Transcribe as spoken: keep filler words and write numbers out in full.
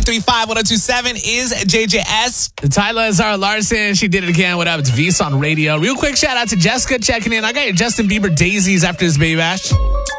three five, one oh two seven is J J S. Tyler Zara Larson, she did it again. What up? It's V's on radio. Real quick shout out to Jessica checking in. I got your Justin Bieber daisies after his baby bash.